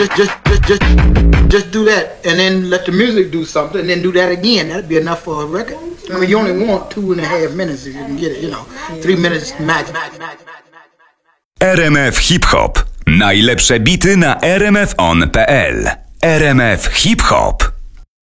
Just do that, and then let the music do something, and then do that again. That'd be enough for a record. I mean, you only want 2.5 minutes if you can get it, 3 minutes max. RMF Hip Hop. Najlepsze bity na rmfon.pl. RMF Hip Hop.